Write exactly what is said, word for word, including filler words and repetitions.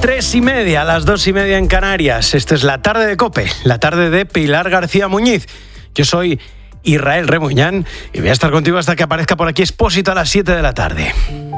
tres y media, a las dos y media en Canarias. Esto es la tarde de COPE, la tarde de Pilar García Muñiz. Yo soy Israel Remuñán y voy a estar contigo hasta que aparezca por aquí Expósito a las siete de la tarde.